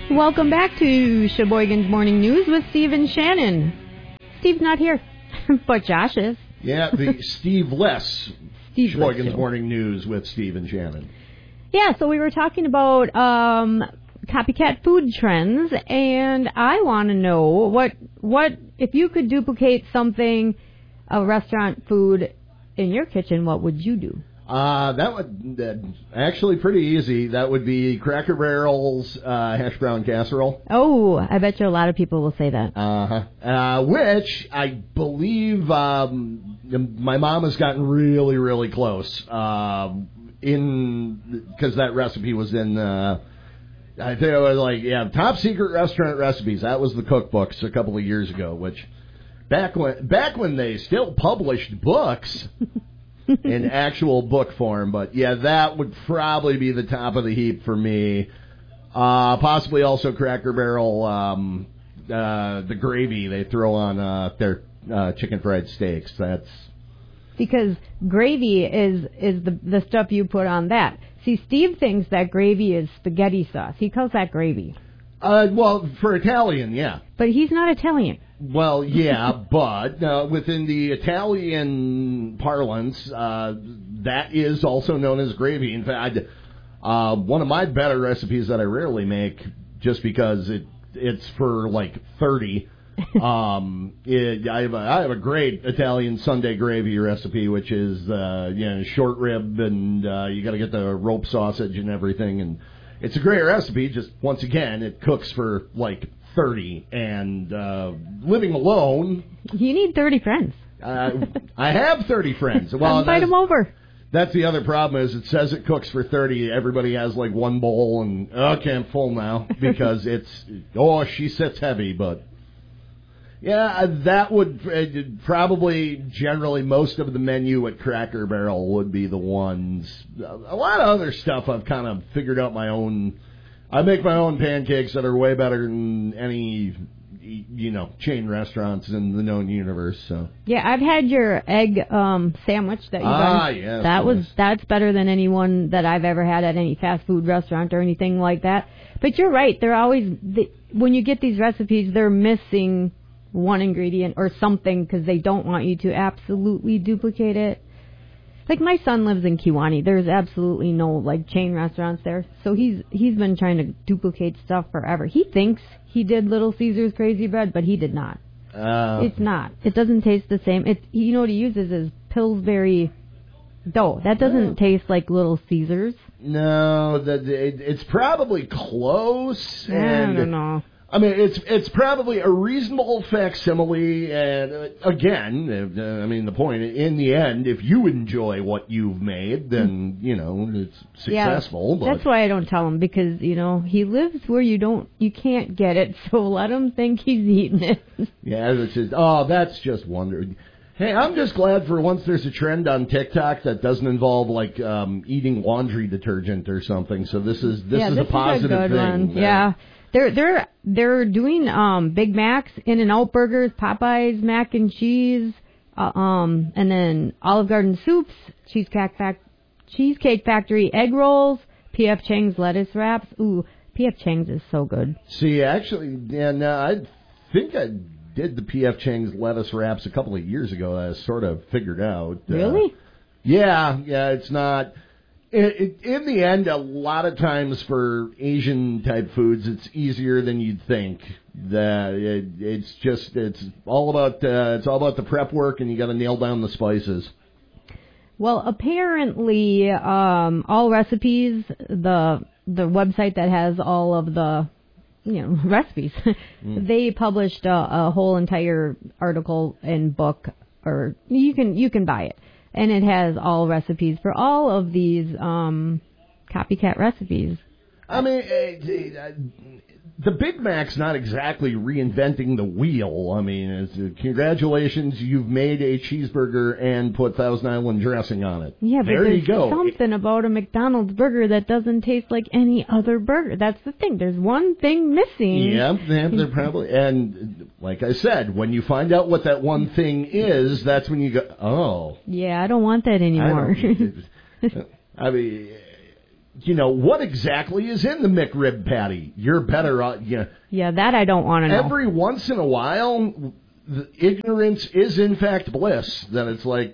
Welcome back to Sheboygan's Morning News with Steve and Shannon. Steve's not here, but Josh is. Yeah, the Steve-less Sheboygan's Morning News with Steve and Shannon. Yeah, so we were talking about copycat food trends, and I want to know what if you could duplicate something, a restaurant food in your kitchen, what would you do? That would actually pretty easy. That would be Cracker Barrel's hash brown casserole. Oh, I bet you a lot of people will say that. Which I believe my mom has gotten really, really close. Because that recipe was in, I think it was top secret restaurant recipes. That was the cookbooks a couple of years ago. Which back when they still published books. In actual book form, but yeah, that would probably be the top of the heap for me. Possibly also Cracker Barrel, the gravy they throw on their chicken fried steaks. That's because gravy is the stuff you put on that. See, Steve thinks that gravy is spaghetti sauce. He calls that gravy. Well, for Italian, yeah. But he's not Italian. Well, yeah, but within the Italian parlance, that is also known as gravy. In fact, one of my better recipes that I rarely make, just because it's for like 30. I have a great Italian Sunday gravy recipe, which is short rib, and you got to get the rope sausage and everything, and it's a great recipe. Just once again, it cooks for like 30, and living alone. You need 30 friends. I have 30 friends. Well, invite them over. That's the other problem is it says it cooks for 30. Everybody has like one bowl, and okay, I'm full now because she sits heavy. But yeah, that would probably generally most of the menu at Cracker Barrel would be the ones. A lot of other stuff I've kind of figured out my own. I make my own pancakes that are way better than any, chain restaurants in the known universe. So yeah, I've had your egg sandwich that you done. Yes, that's better than any one that I've ever had at any fast food restaurant or anything like that. But you're right, they're always when you get these recipes, they're missing one ingredient or something because they don't want you to absolutely duplicate it. Like, my son lives in Kewanee. There's absolutely no, chain restaurants there. So he's been trying to duplicate stuff forever. He thinks he did Little Caesar's Crazy Bread, but he did not. It's not. It doesn't taste the same. You know what he uses is Pillsbury dough. That doesn't taste like Little Caesar's. No, it's probably close. I don't know. I mean, it's probably a reasonable facsimile, and again, the point, in the end, if you enjoy what you've made, then, it's successful. Yeah, that's why I don't tell him, because, he lives where you can't get it, so let him think he's eating it. Yeah, that's just wonderful. Hey, I'm just glad for once there's a trend on TikTok that doesn't involve, eating laundry detergent or something, so this is a positive thing. One. Yeah. They're doing Big Macs, In-N-Out Burgers, Popeyes Mac and Cheese, and then Olive Garden soups, Cheesecake Factory egg rolls, P.F. Chang's lettuce wraps. Ooh, P.F. Chang's is so good. See, actually, I think I did the P.F. Chang's lettuce wraps a couple of years ago. That I sort of figured out. Really? Yeah, it's not. In the end, a lot of times for Asian-type foods, it's easier than you'd think. It's all about the prep work, and you got to nail down the spices. Well, apparently, All Recipes, the website that has all of the recipes, they published a whole entire article and book, or you can buy it. And it has all recipes for all of these copycat recipes. I mean, the Big Mac's not exactly reinventing the wheel. I mean, congratulations, you've made a cheeseburger and put Thousand Island dressing on it. Yeah, but there's something about a McDonald's burger that doesn't taste like any other burger. That's the thing. There's one thing missing. Yeah, they're probably... And like I said, when you find out what that one thing is, that's when you go, oh. Yeah, I don't want that anymore. I mean... what exactly is in the McRib patty? You're better, Yeah, that I don't want to know. Every once in a while, the ignorance is in fact bliss. Then it's like,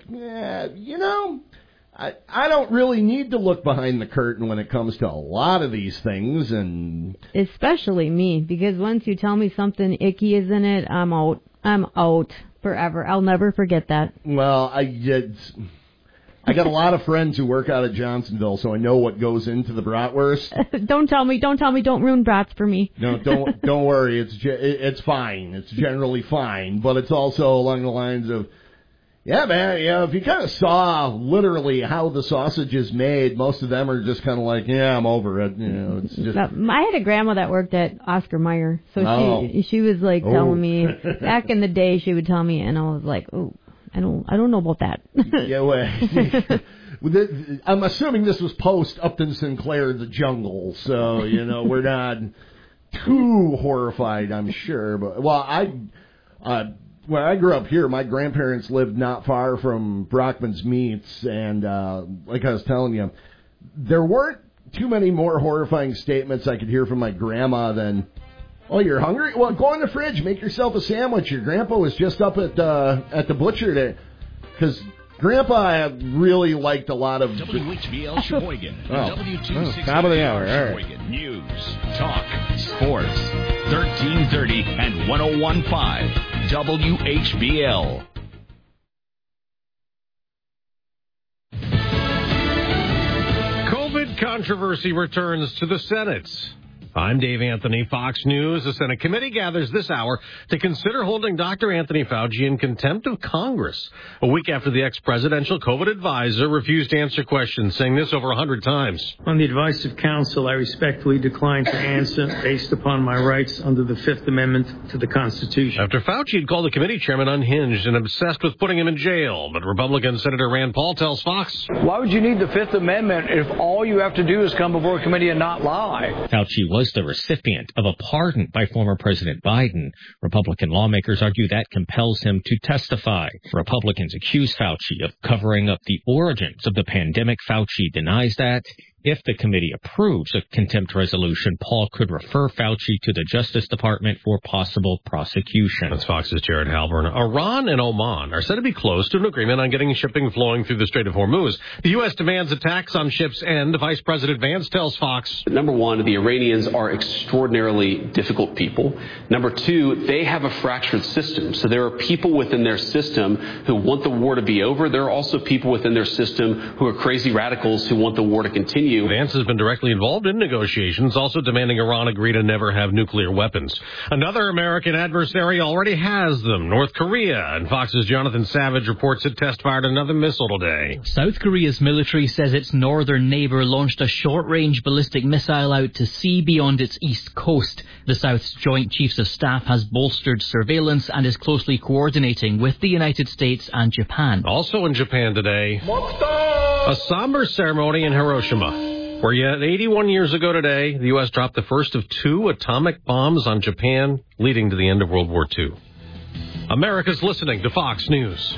I don't really need to look behind the curtain when it comes to a lot of these things, and especially me, because once you tell me something icky is in it, I'm out. I'm out forever. I'll never forget that. Well, I got a lot of friends who work out of Johnsonville, so I know what goes into the bratwurst. Don't tell me. Don't ruin brats for me. No, don't worry. It's fine. It's generally fine, but it's also along the lines of, yeah, man. If you kind of saw literally how the sausage is made, most of them are just kind of like, yeah, I'm over it. It's just. I had a grandma that worked at Oscar Mayer, so she was like telling me back in the day. She would tell me, and I was like, oh. I don't know about that. Yeah, well, I'm assuming this was post Upton Sinclair, The Jungle, so we're not too horrified, I'm sure. But when I grew up here, my grandparents lived not far from Brockman's Meats, and like I was telling you, there weren't too many more horrifying statements I could hear from my grandma than, "Oh, you're hungry? Well, go in the fridge, make yourself a sandwich. Your grandpa was just up at the butcher today." Because Grandpa really liked a lot of WHBL Sheboygan, W260 top of the hour. Sheboygan. Right. News, talk, sports, 1330 and 101.5 WHBL. COVID controversy returns to the Senate. I'm Dave Anthony, Fox News. The Senate committee gathers this hour to consider holding Dr. Anthony Fauci in contempt of Congress, a week after the ex-presidential COVID advisor refused to answer questions, saying this over 100 times. On the advice of counsel, I respectfully decline to answer based upon my rights under the Fifth Amendment to the Constitution. After Fauci had called the committee chairman unhinged and obsessed with putting him in jail, but Republican Senator Rand Paul tells Fox, why would you need the Fifth Amendment if all you have to do is come before a committee and not lie? Fauci was the recipient of a pardon by former President Biden. Republican lawmakers argue that compels him to testify. Republicans accuse Fauci of covering up the origins of the pandemic. Fauci denies that. If the committee approves a contempt resolution, Paul could refer Fauci to the Justice Department for possible prosecution. That's Fox's Jared Halpern. Iran and Oman are said to be close to an agreement on getting shipping flowing through the Strait of Hormuz. The U.S. demands attacks on ships end. Vice President Vance tells Fox. Number one, the Iranians are extraordinarily difficult people. Number two, they have a fractured system. So there are people within their system who want the war to be over. There are also people within their system who are crazy radicals who want the war to continue. Vance has been directly involved in negotiations, also demanding Iran agree to never have nuclear weapons. Another American adversary already has them, North Korea, and Fox's Jonathan Savage reports it test-fired another missile today. South Korea's military says its northern neighbour launched a short-range ballistic missile out to sea beyond its east coast. The South's Joint Chiefs of Staff has bolstered surveillance and is closely coordinating with the United States and Japan. Also in Japan today, a somber ceremony in Hiroshima, where yet 81 years ago today, the U.S. dropped the first of 2 atomic bombs on Japan, leading to the end of World War II. America's listening to Fox News.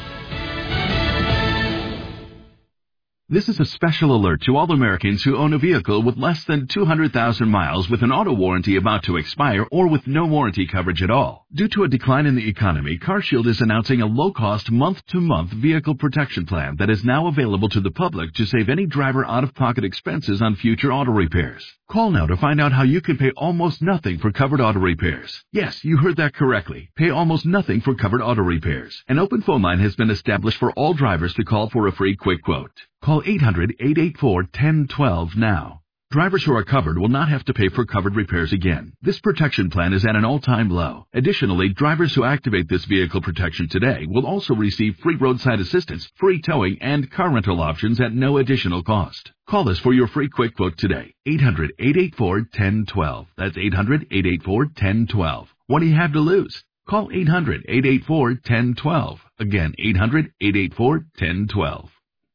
This is a special alert to all Americans who own a vehicle with less than 200,000 miles with an auto warranty about to expire or with no warranty coverage at all. Due to a decline in the economy, CarShield is announcing a low-cost month-to-month vehicle protection plan that is now available to the public to save any driver out-of-pocket expenses on future auto repairs. Call now to find out how you can pay almost nothing for covered auto repairs. Yes, you heard that correctly. Pay almost nothing for covered auto repairs. An open phone line has been established for all drivers to call for a free quick quote. Call 800-884-1012 now. Drivers who are covered will not have to pay for covered repairs again. This protection plan is at an all-time low. Additionally, drivers who activate this vehicle protection today will also receive free roadside assistance, free towing, and car rental options at no additional cost. Call us for your free quick quote today. 800-884-1012. That's 800-884-1012. What do you have to lose? Call 800-884-1012. Again, 800-884-1012.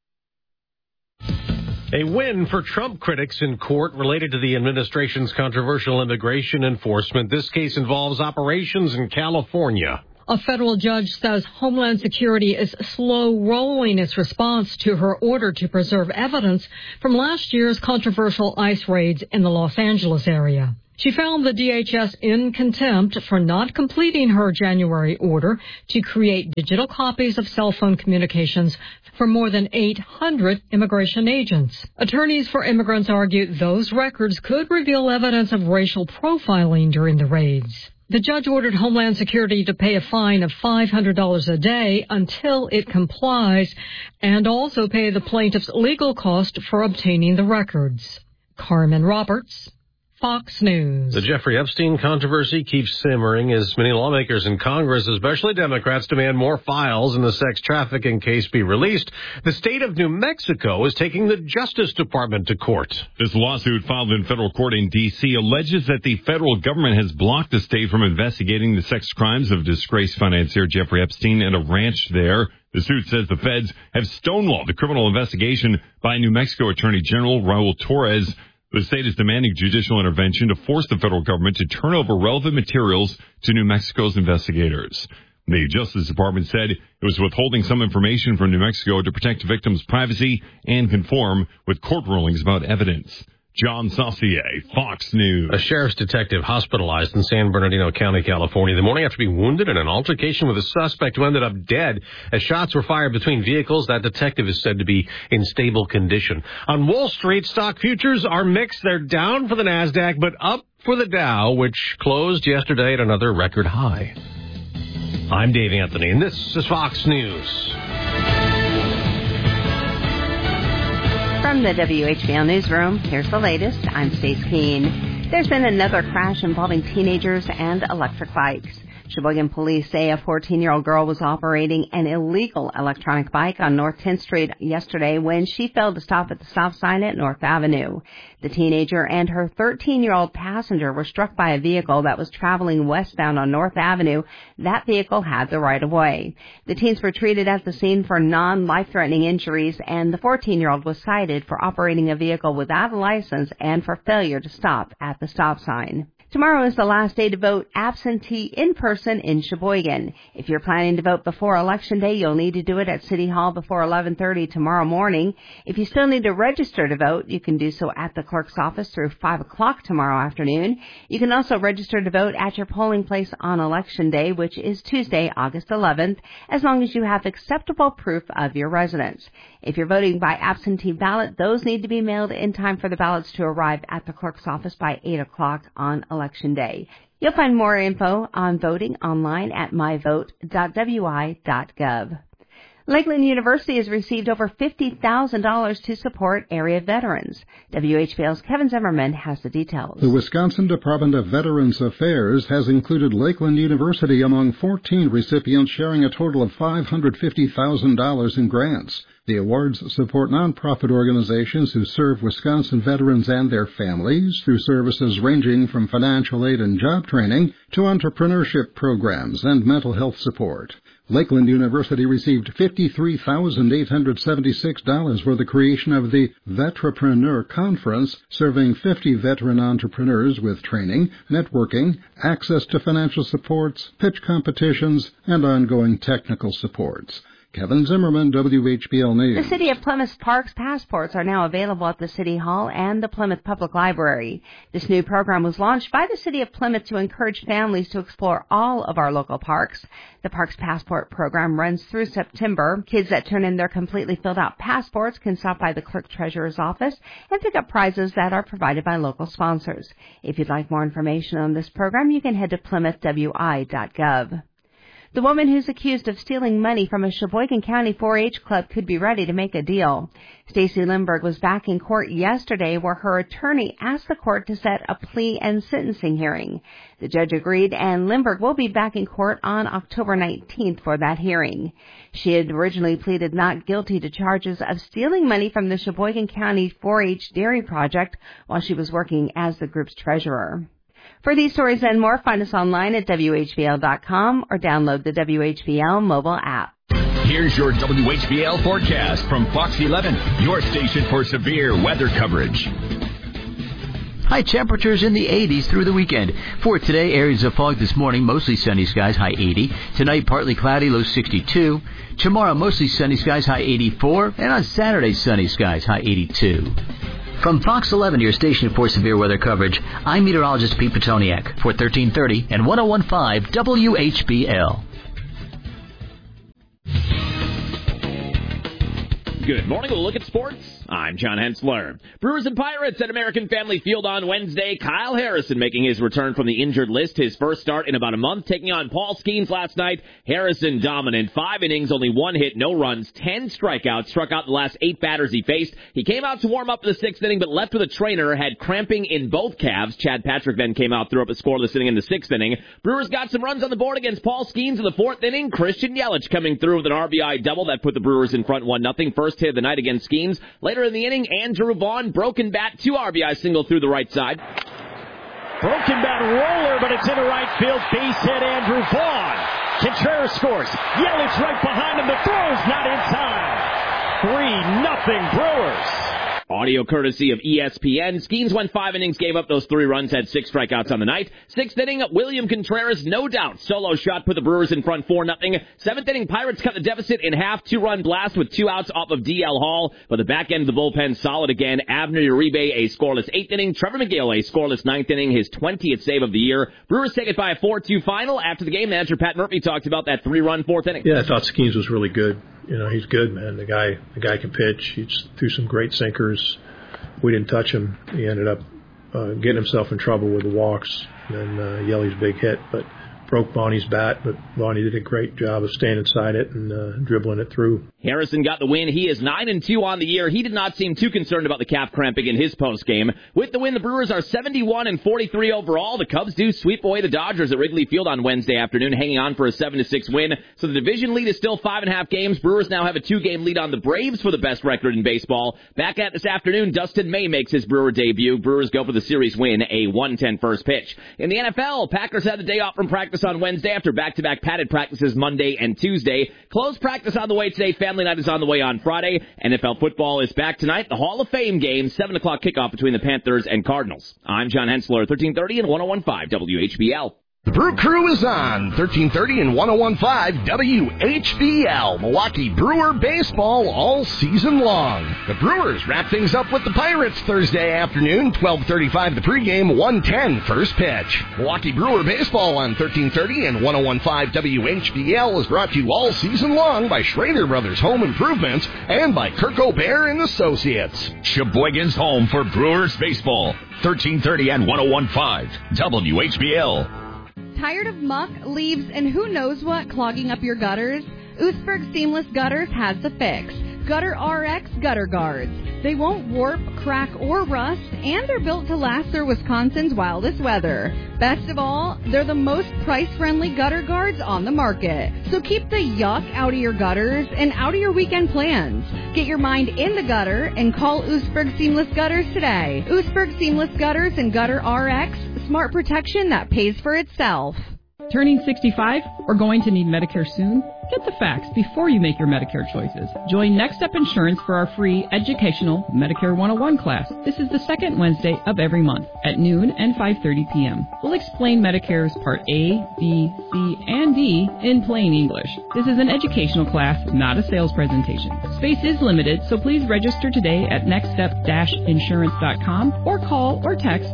A win for Trump critics in court related to the administration's controversial immigration enforcement. This case involves operations in California. A federal judge says Homeland Security is slow-rolling its response to her order to preserve evidence from last year's controversial ICE raids in the Los Angeles area. She found the DHS in contempt for not completing her January order to create digital copies of cell phone communications for more than 800 immigration agents. Attorneys for immigrants argue those records could reveal evidence of racial profiling during the raids. The judge ordered Homeland Security to pay a fine of $500 a day until it complies, and also pay the plaintiff's legal cost for obtaining the records. Carmen Roberts, Fox News. The Jeffrey Epstein controversy keeps simmering as many lawmakers in Congress, especially Democrats, demand more files in the sex trafficking case be released. The state of New Mexico is taking the Justice Department to court. This lawsuit filed in federal court in D.C. alleges that the federal government has blocked the state from investigating the sex crimes of disgraced financier Jeffrey Epstein at a ranch there. The suit says the feds have stonewalled the criminal investigation by New Mexico Attorney General Raul Torres. The state is demanding judicial intervention to force the federal government to turn over relevant materials to New Mexico's investigators. The Justice Department said it was withholding some information from New Mexico to protect victims' privacy and conform with court rulings about evidence. John Saucier, Fox News. A sheriff's detective hospitalized in San Bernardino County, California, the morning after being wounded in an altercation with a suspect who ended up dead as shots were fired between vehicles. That detective is said to be in stable condition. On Wall Street, stock futures are mixed. They're down for the NASDAQ, but up for the Dow, which closed yesterday at another record high. I'm Dave Anthony, and this is Fox News. From the WHBL Newsroom, here's the latest. I'm Stace Keene. There's been another crash involving teenagers and electric bikes. Sheboygan police say a 14-year-old girl was operating an illegal electronic bike on North 10th Street yesterday when she failed to stop at the stop sign at North Avenue. The teenager and her 13-year-old passenger were struck by a vehicle that was traveling westbound on North Avenue. That vehicle had the right-of-way. The teens were treated at the scene for non-life-threatening injuries, and the 14-year-old was cited for operating a vehicle without a license and for failure to stop at the stop sign. Tomorrow is the last day to vote absentee in person in Sheboygan. If you're planning to vote before Election Day, you'll need to do it at City Hall before 11:30 tomorrow morning. If you still need to register to vote, you can do so at the clerk's office through 5 o'clock tomorrow afternoon. You can also register to vote at your polling place on Election Day, which is Tuesday, August 11th, as long as you have acceptable proof of your residence. If you're voting by absentee ballot, those need to be mailed in time for the ballots to arrive at the clerk's office by 8 o'clock on Election Day. You'll find more info on voting online at myvote.wi.gov. Lakeland University has received over $50,000 to support area veterans. WHBL's Kevin Zimmerman has the details. The Wisconsin Department of Veterans Affairs has included Lakeland University among 14 recipients sharing a total of $550,000 in grants. The awards support nonprofit organizations who serve Wisconsin veterans and their families through services ranging from financial aid and job training to entrepreneurship programs and mental health support. Lakeland University received $53,876 for the creation of the Vetrapreneur Conference, serving 50 veteran entrepreneurs with training, networking, access to financial supports, pitch competitions, and ongoing technical supports. Kevin Zimmerman, WHBL News. The City of Plymouth's Parks Passports are now available at the City Hall and the Plymouth Public Library. This new program was launched by the City of Plymouth to encourage families to explore all of our local parks. The Parks Passport program runs through September. Kids that turn in their completely filled out passports can stop by the Clerk Treasurer's office and pick up prizes that are provided by local sponsors. If you'd like more information on this program, you can head to plymouthwi.gov. The woman who's accused of stealing money from a Sheboygan County 4-H club could be ready to make a deal. Stacey Lindberg was back in court yesterday where her attorney asked the court to set a plea and sentencing hearing. The judge agreed, and Lindberg will be back in court on October 19th for that hearing. She had originally pleaded not guilty to charges of stealing money from the Sheboygan County 4-H Dairy Project while she was working as the group's treasurer. For these stories and more, find us online at WHBL.com or download the WHBL mobile app. Here's your WHBL forecast from Fox 11, your station for severe weather coverage. High temperatures in the 80s through the weekend. For today, areas of fog this morning, mostly sunny skies, high 80. Tonight, partly cloudy, low 62. Tomorrow, mostly sunny skies, high 84. And on Saturday, sunny skies, high 82. From Fox 11, your station for severe weather coverage, I'm meteorologist Pete Petoniak for 1330 and 101.5 WHBL. Good morning. We'll look at sports. I'm John Hensler. Brewers and Pirates at American Family Field on Wednesday. Kyle Harrison making his return from the injured list. His first start in about a month, taking on Paul Skeens last night. Harrison dominant. 5 innings, only 1 hit, no runs, 10 strikeouts. Struck out the last 8 batters he faced. He came out to warm up for the 6th inning, but left with a trainer. Had cramping in both calves. Chad Patrick then came out, threw up a scoreless inning in the 6th inning. Brewers got some runs on the board against Paul Skeens in the 4th inning. Christian Yelich coming through with an RBI double that put the Brewers in front 1-0. First hit of the night against Skeens. Later in the inning, Andrew Vaughn, broken bat, 2 RBI single through the right side. Broken bat roller, but it's into right field. Base hit, Andrew Vaughn. Contreras scores. Yelich right behind him. The throw's not in time. 3-0 Brewers. Audio courtesy of ESPN. Skeens went 5 innings, gave up those 3 runs, had 6 strikeouts on the night. 6th inning, William Contreras, no doubt. Solo shot put the Brewers in front 4-0. 7th inning, Pirates cut the deficit in half. 2-run blast with 2 outs off of DL Hall. But the back end of the bullpen solid again. Abner Uribe, a scoreless 8th inning. Trevor McGill, a scoreless 9th inning. His 20th save of the year. Brewers take it by a 4-2 final. After the game, manager Pat Murphy talked about that 3-run 4th inning. Yeah, I thought Skeens was really good. You know, he's good, man. The guy can pitch. He threw some great sinkers. We didn't touch him. He ended up getting himself in trouble with the walks and Yelly's big hit, but broke Bonnie's bat, but Bonnie did a great job of staying inside it and dribbling it through. Harrison got the win. He is 9-2 on the year. He did not seem too concerned about the calf cramping in his postgame. With the win, the Brewers are 71-43 overall. The Cubs do sweep away the Dodgers at Wrigley Field on Wednesday afternoon, hanging on for a 7-6 win. So the division lead is still 5.5 games. Brewers now have a 2-game lead on the Braves for the best record in baseball. Back at this afternoon, Dustin May makes his Brewer debut. Brewers go for the series win, a 110 first pitch. In the NFL, Packers had the day off from practice on Wednesday after back-to-back padded practices Monday and Tuesday. Closed practice on the way today. Family night is on the way on Friday. NFL football is back tonight. The Hall of Fame game, 7 o'clock kickoff between the Panthers and Cardinals. I'm John Hensler, 1330 and 101.5 WHBL. The Brew Crew is on 1330 and 101.5 WHBL. Milwaukee Brewer baseball all season long. The Brewers wrap things up with the Pirates Thursday afternoon, 12:35 the pregame, 1:10 first pitch. Milwaukee Brewer baseball on 1330 and 101.5 WHBL is brought to you all season long by Schrader Brothers Home Improvements and by Kirk O'Bear and Associates. Sheboygan's home for Brewers baseball, 1330 and 101.5 WHBL. Tired of muck, leaves, and who knows what clogging up your gutters? Oostburg Seamless Gutters has the fix. Gutter RX Gutter Guards. They won't warp, crack, or rust, and they're built to last through Wisconsin's wildest weather. Best of all, they're the most price-friendly gutter guards on the market. So keep the yuck out of your gutters and out of your weekend plans. Get your mind in the gutter and call Oostburg Seamless Gutters today. Oostburg Seamless Gutters and Gutter RX, smart protection that pays for itself. Turning 65 or going to need Medicare soon? Get the facts before you make your Medicare choices. Join Next Step Insurance for our free educational Medicare 101 class. This is the second Wednesday of every month at noon and 5:30 p.m. We'll explain Medicare's Part A, B, C, and D in plain English. This is an educational class, not a sales presentation. Space is limited, so please register today at nextstep-insurance.com or call or text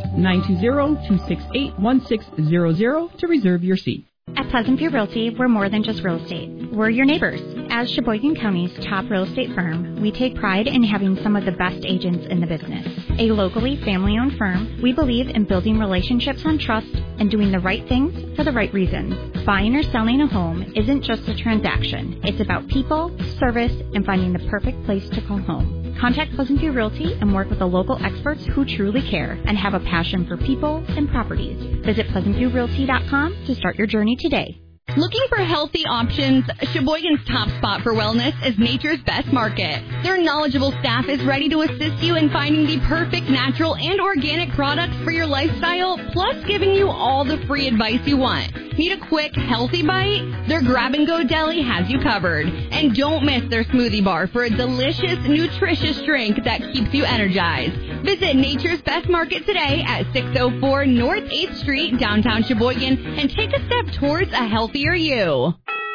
920-268-1600 to reserve your seat. At Pleasant View Realty, we're more than just real estate. We're your neighbors. As Sheboygan County's top real estate firm, we take pride in having some of the best agents in the business. A locally family-owned firm, we believe in building relationships on trust and doing the right things for the right reasons. Buying or selling a home isn't just a transaction. It's about people, service, and finding the perfect place to call home. Contact Pleasant View Realty and work with the local experts who truly care and have a passion for people and properties. Visit PleasantViewRealty.com to start your journey today. Looking for healthy options? Sheboygan's top spot for wellness is Nature's Best Market. Their knowledgeable staff is ready to assist you in finding the perfect natural and organic products for your lifestyle, plus giving you all the free advice you want. Need a quick, healthy bite? Their grab-and-go deli has you covered. And don't miss their smoothie bar for a delicious, nutritious drink that keeps you energized. Visit Nature's Best Market today at 604 North 8th Street, downtown Sheboygan, and take a step towards a healthier you.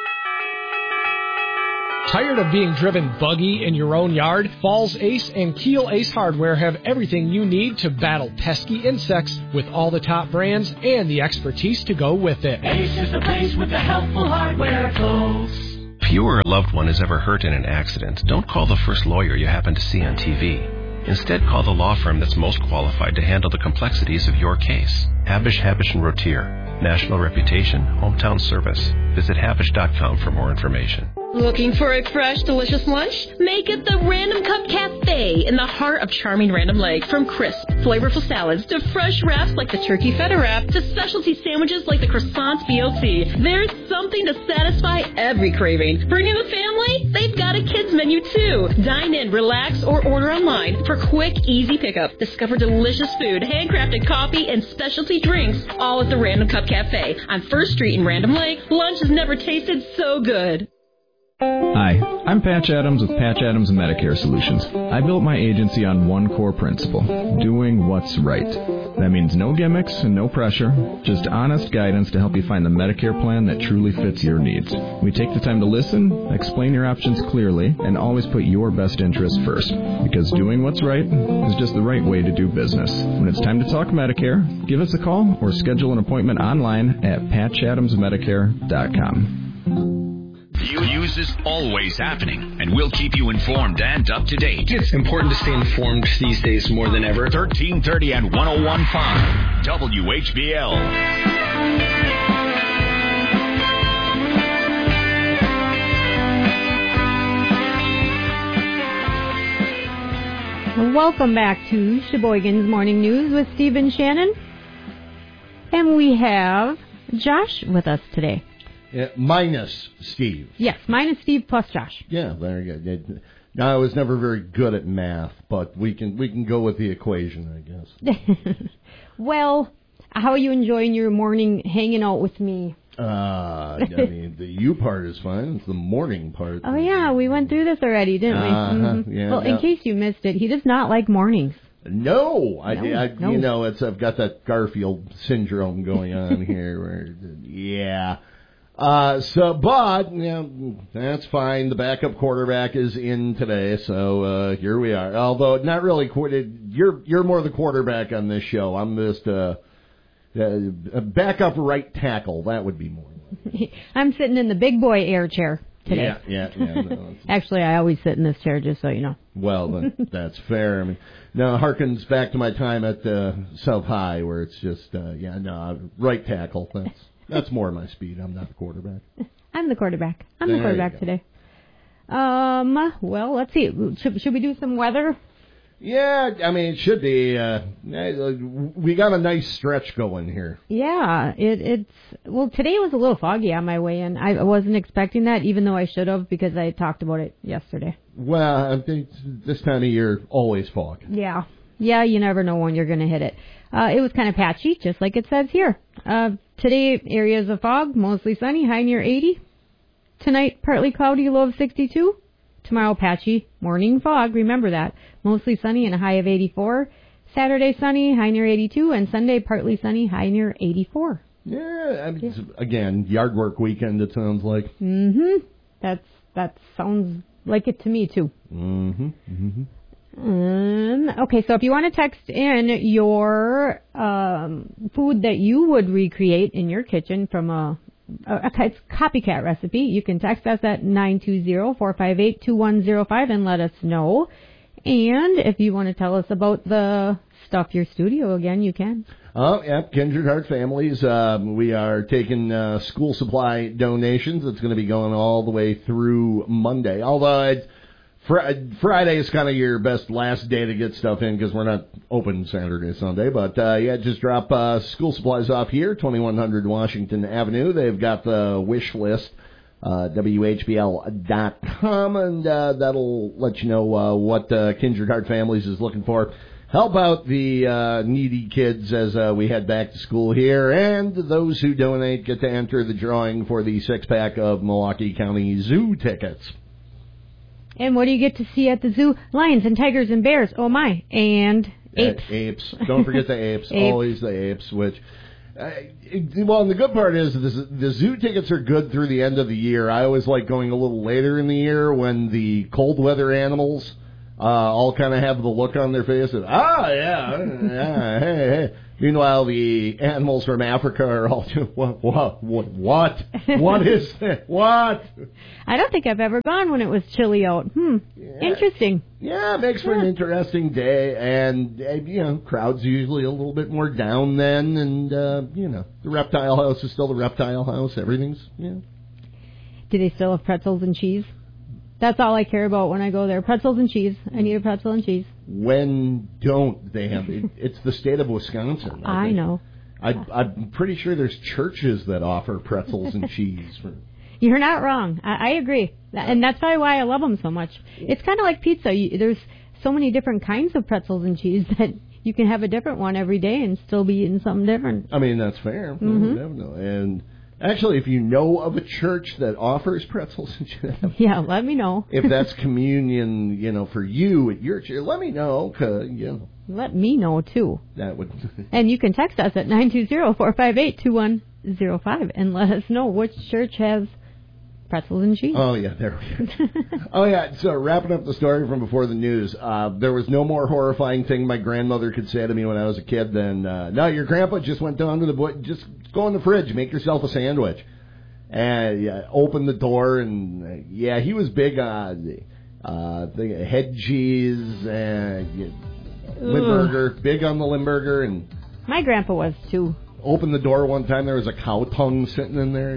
Tired of being driven buggy in your own yard? Falls Ace and Keel Ace Hardware have everything you need to battle pesky insects with all the top brands and the expertise to go with it. Ace is the place with the helpful hardware, folks. If you or a loved one is ever hurt in an accident, don't call the first lawyer you happen to see on TV. Instead, call the law firm that's most qualified to handle the complexities of your case. Habish, Habish & Rotier. National reputation, hometown service. Visit Habish.com for more information. Looking for a fresh, delicious lunch? Make it the Random Cup Cafe in the heart of charming Random Lake. From crisp, flavorful salads to fresh wraps like the turkey feta wrap to specialty sandwiches like the croissant BLT. There's something to satisfy every craving. Bring in the family? They've got a kids menu too. Dine in, relax, or order online for quick, easy pickup. Discover delicious food, handcrafted coffee, and specialty drinks all at the Random Cup Cafe on 1st Street in Random Lake. Lunch has never tasted so good. Hi, I'm Patch Adams with Patch Adams Medicare Solutions. I built my agency on one core principle, doing what's right. That means no gimmicks and no pressure, just honest guidance to help you find the Medicare plan that truly fits your needs. We take the time to listen, explain your options clearly, and always put your best interests first. Because doing what's right is just the right way to do business. When it's time to talk Medicare, give us a call or schedule an appointment online at patchadamsmedicare.com. News is always happening, and we'll keep you informed and up to date. It's important to stay informed these days more than ever. 1330 and 101.5 WHBL. Welcome back to Sheboygan's Morning News with Steve and Shannon. And we have Josh with us today. Minus Steve. Yes, minus Steve plus Josh. Yeah, very good. Now, I was never very good at math, but we can go with the equation, I guess. Well, how are you enjoying your morning hanging out with me? I mean, the you part is fine. It's the morning part. Oh, yeah, we went through this already, didn't we? Mm-hmm. Yeah, well, in case you missed it, he does not like mornings. No. No. You know, I've got that Garfield syndrome going on here. Where, yeah. But that's fine. The backup quarterback is in today, so here we are. Although not really. You're more the quarterback on this show. I'm just a backup right tackle. That would be more. I'm sitting in the big boy air chair today. Yeah. No, actually, I always sit in this chair, just so you know. Well, that's fair. I mean, now harkens back to my time at South High, where it's just right tackle. That's more my speed. I'm not the quarterback. I'm the quarterback. I'm the quarterback today. Well, let's see. Should we do some weather? Yeah, I mean, it should be. We got a nice stretch going here. Yeah, well, today was a little foggy on my way in. I wasn't expecting that, even though I should have, because I talked about it yesterday. Well, I think this time of year, always fog. Yeah, you never know when you're going to hit it. It was kind of patchy, just like it says here. Today, areas of fog, mostly sunny, high near 80. Tonight, partly cloudy, low of 62. Tomorrow, patchy, morning fog, remember that. Mostly sunny and a high of 84. Saturday, sunny, high near 82. And Sunday, partly sunny, high near 84. Yeah, I mean, again, yard work weekend, it sounds like. Mm-hmm. That sounds like it to me, too. Mm-hmm. Okay, so if you want to text in your food that you would recreate in your kitchen from a copycat recipe, you can text us at 920-458-2105 and let us know. And if you want to tell us about the Stuff Your Studio again, you can. Oh, yep, Kindred Heart Families. We are taking school supply donations. It's going to be going all the way through Monday, although Friday is kind of your best last day to get stuff in because we're not open Saturday, Sunday. But, just drop school supplies off here, 2100 Washington Avenue. They've got the wish list, WHBL.com, and that'll let you know what Kindred Heart Families is looking for. Help out the needy kids as we head back to school here. And those who donate get to enter the drawing for the 6-pack of Milwaukee County Zoo tickets. And what do you get to see at the zoo? Lions and tigers and bears. Oh, my. And Apes. Don't forget the apes. Always the apes, which... well, and the good part is the zoo tickets are good through the end of the year. I always like going a little later in the year when the cold weather animals all kind of have the look on their face of, hey. Meanwhile, the animals from Africa are all, what? What is that? What? I don't think I've ever gone when it was chilly out. Interesting. Yeah, it makes for an interesting day, and, crowds usually a little bit more down then, and, the reptile house is still the reptile house. Everything's, Do they still have pretzels and cheese? That's all I care about when I go there. Pretzels and cheese. I need a pretzel and cheese. When don't they have it? It's the state of Wisconsin. I know. I'm pretty sure there's churches that offer pretzels and cheese. You're not wrong. I agree. And that's probably why I love them so much. It's kind of like pizza. There's so many different kinds of pretzels and cheese that you can have a different one every day and still be eating something different. I mean, that's fair. Mm-hmm. Definitely. And actually, if you know of a church that offers pretzels and cheese, yeah, let me know. If that's communion, for you at your church, let me know. Let me know, too. That would. And you can text us at 920-458-2105 and let us know which church has pretzels and cheese. Oh, yeah, there we go. Oh, yeah, so wrapping up the story from before the news, there was no more horrifying thing my grandmother could say to me when I was a kid than, no, your grandpa just went down to the just go in the fridge, make yourself a sandwich. And open the door, and, he was big on head cheese and Limburger, big on the Limburger. And my grandpa was, too. Opened the door one time, there was a cow tongue sitting in there.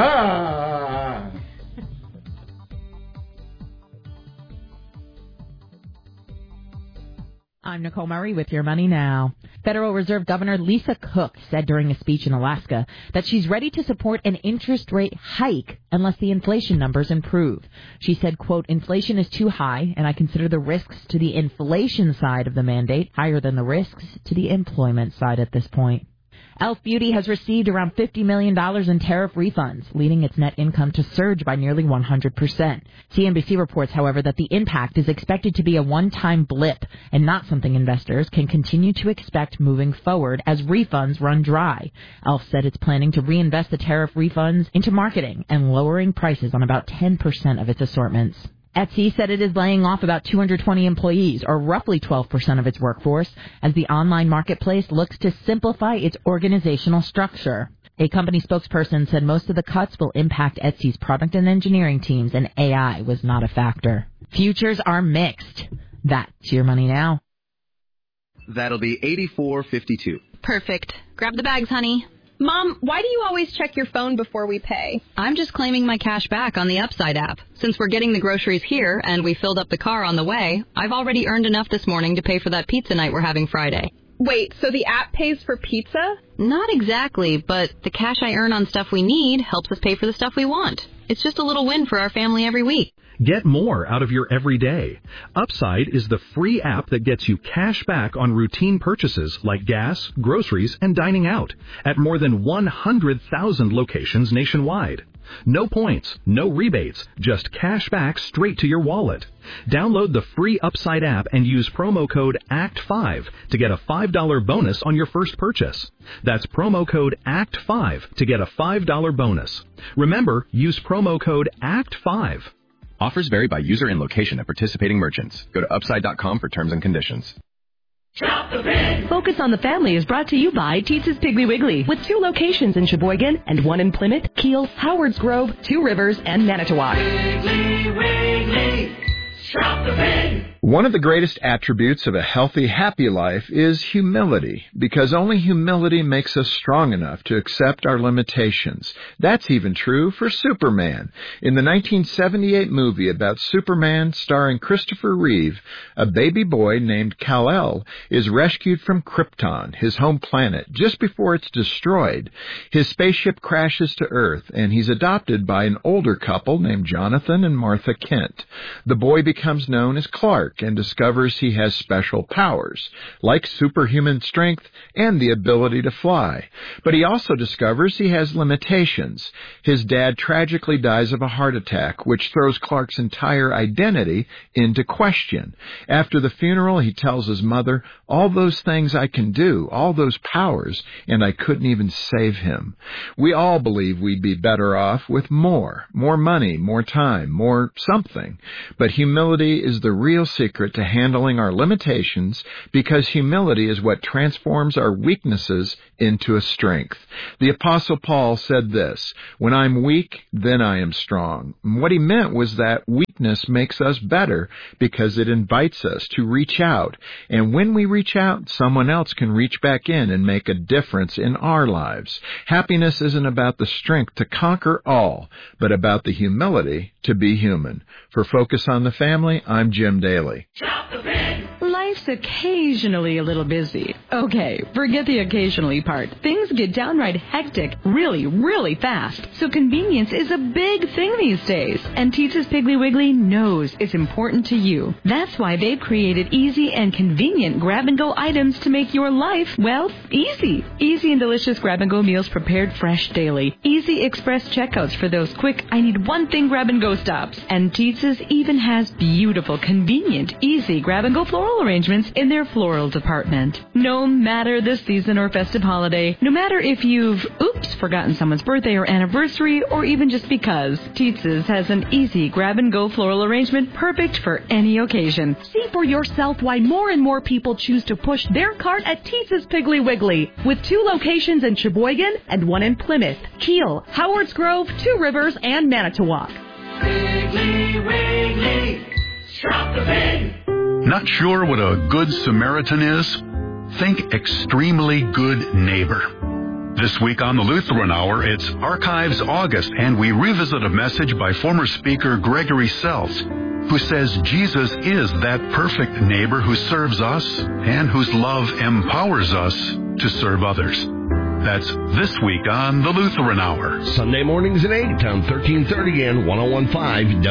I'm Nicole Murray with Your Money Now. Federal Reserve Governor Lisa Cook said during a speech in Alaska that she's ready to support an interest rate hike unless the inflation numbers improve. She said, quote, inflation is too high, and I consider the risks to the inflation side of the mandate higher than the risks to the employment side at this point. Elf Beauty has received around $50 million in tariff refunds, leading its net income to surge by nearly 100%. CNBC reports, however, that the impact is expected to be a one-time blip and not something investors can continue to expect moving forward as refunds run dry. Elf said it's planning to reinvest the tariff refunds into marketing and lowering prices on about 10% of its assortments. Etsy said it is laying off about 220 employees, or roughly 12% of its workforce, as the online marketplace looks to simplify its organizational structure. A company spokesperson said most of the cuts will impact Etsy's product and engineering teams, and AI was not a factor. Futures are mixed. That's Your Money Now. That'll be $84.52. Perfect. Grab the bags, honey. Mom, why do you always check your phone before we pay? I'm just claiming my cash back on the Upside app. Since we're getting the groceries here and we filled up the car on the way, I've already earned enough this morning to pay for that pizza night we're having Friday. Wait, so the app pays for pizza? Not exactly, but the cash I earn on stuff we need helps us pay for the stuff we want. It's just a little win for our family every week. Get more out of your everyday. Upside is the free app that gets you cash back on routine purchases like gas, groceries, and dining out at more than 100,000 locations nationwide. No points, no rebates, just cash back straight to your wallet. Download the free Upside app and use promo code ACT5 to get a $5 bonus on your first purchase. That's promo code ACT5 to get a $5 bonus. Remember, use promo code ACT5. Offers vary by user and location at participating merchants. Go to upside.com for terms and conditions. Shop the Pig! Focus on the Family is brought to you by Teetz's Piggly Wiggly, with 2 locations in Sheboygan and 1 in Plymouth, Kiel, Howards Grove, 2 Rivers, and Manitowoc. Piggly Wiggly! Shop the Pig! One of the greatest attributes of a healthy, happy life is humility, because only humility makes us strong enough to accept our limitations. That's even true for Superman. In the 1978 movie about Superman starring Christopher Reeve, a baby boy named Kal-El is rescued from Krypton, his home planet, just before it's destroyed. His spaceship crashes to Earth, and he's adopted by an older couple named Jonathan and Martha Kent. The boy becomes known as Clark, Clark and discovers he has special powers, like superhuman strength and the ability to fly. But he also discovers he has limitations. His dad tragically dies of a heart attack, which throws Clark's entire identity into question. After the funeral, he tells his mother, "All those things I can do, all those powers, and I couldn't even save him." We all believe we'd be better off with more money, more time, more something. But humility is the real secret to handling our limitations, because humility is what transforms our weaknesses into a strength. The Apostle Paul said this, "When I'm weak, then I am strong." And what he meant was that weakness makes us better because it invites us to reach out. And when we reach out, someone else can reach back in and make a difference in our lives. Happiness isn't about the strength to conquer all, but about the humility to be human. For Focus on the Family, I'm Jim Daly. Life's occasionally a little busy. Okay, forget the occasionally part. Things get downright hectic really, really fast. So convenience is a big thing these days. And Teetza's Piggly Wiggly knows it's important to you. That's why they've created easy and convenient grab-and-go items to make your life, well, easy. Easy and delicious grab-and-go meals prepared fresh daily. Easy express checkouts for those quick, I need one thing grab-and-go stops. And Teetza's even has beautiful, convenient, easy grab-and-go floral arrangements in their floral department. No matter the season or festive holiday, no matter if you've, forgotten someone's birthday or anniversary, or even just because, Teetza's has an easy grab-and-go floral arrangement perfect for any occasion. See for yourself why more and more people choose to push their cart at Teetza's Piggly Wiggly, with 2 locations in Sheboygan and 1 in Plymouth, Kiel, Howards Grove, 2 Rivers, and Manitowoc. Piggly Wiggly, shop the pig. Not sure what a good Samaritan is? Think extremely good neighbor. This week on the Lutheran Hour, it's Archives August, and we revisit a message by former speaker Gregory Seltz, who says Jesus is that perfect neighbor who serves us and whose love empowers us to serve others. That's this week on the Lutheran Hour. Sunday mornings at 8 on 1330 and 101.5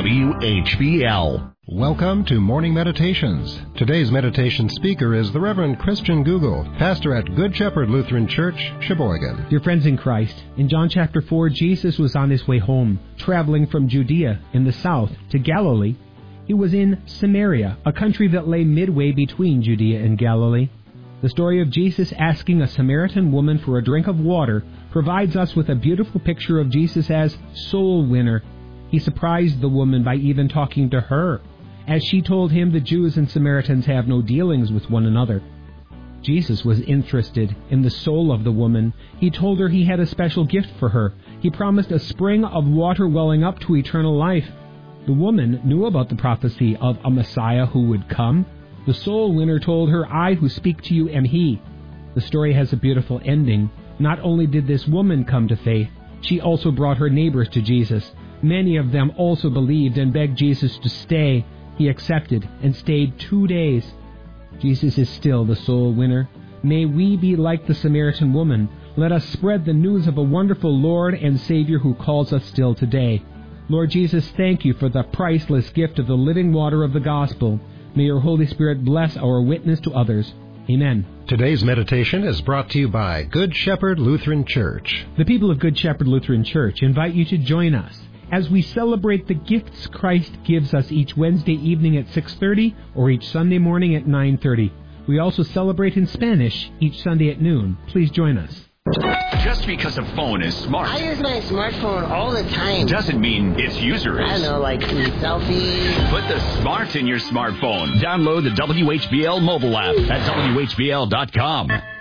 WHBL. Welcome to Morning Meditations. Today's meditation speaker is the Reverend Christian Google, pastor at Good Shepherd Lutheran Church, Sheboygan. Dear friends in Christ, in John chapter 4, Jesus was on his way home, traveling from Judea in the south to Galilee. He was in Samaria, a country that lay midway between Judea and Galilee. The story of Jesus asking a Samaritan woman for a drink of water provides us with a beautiful picture of Jesus as soul winner. He surprised the woman by even talking to her, as she told him the Jews and Samaritans have no dealings with one another. Jesus was interested in the soul of the woman. He told her he had a special gift for her. He promised a spring of water welling up to eternal life. The woman knew about the prophecy of a Messiah who would come. The soul winner told her, "I who speak to you am he." The story has a beautiful ending. Not only did this woman come to faith, she also brought her neighbors to Jesus. Many of them also believed and begged Jesus to stay. He accepted and stayed 2 days. Jesus is still the soul winner. May we be like the Samaritan woman. Let us spread the news of a wonderful Lord and Savior who calls us still today. Lord Jesus, thank you for the priceless gift of the living water of the gospel. May your Holy Spirit bless our witness to others. Amen. Today's meditation is brought to you by Good Shepherd Lutheran Church. The people of Good Shepherd Lutheran Church invite you to join us as we celebrate the gifts Christ gives us each Wednesday evening at 6:30 or each Sunday morning at 9:30. We also celebrate in Spanish each Sunday at noon. Please join us. Just because a phone is smart, I use my smartphone all the time, doesn't mean its user is. I don't know, like selfies. Put the smart in your smartphone. Download the WHBL mobile app at WHBL.com.